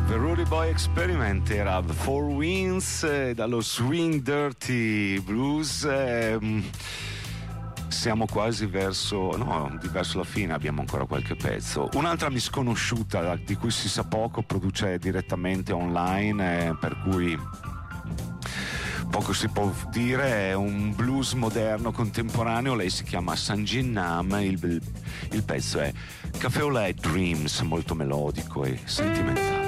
The Rudy Boy Experiment era The Four Winds dallo Swing Dirty Blues. Siamo quasi verso la fine, abbiamo ancora qualche pezzo. Un'altra misconosciuta di cui si sa poco, produce direttamente online, per cui poco si può dire, è un blues moderno contemporaneo. Lei si chiama Sanjin Nam, il pezzo è Cafe au Lait Dreams, molto melodico e sentimentale.